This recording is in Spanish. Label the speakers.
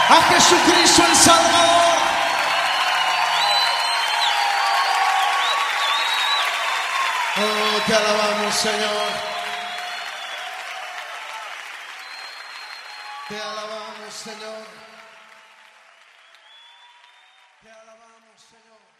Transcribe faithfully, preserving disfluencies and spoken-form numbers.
Speaker 1: a Jesucristo el Salvador. Oh, te alabamos, Señor. Te alabamos, Señor. Te alabamos, Señor.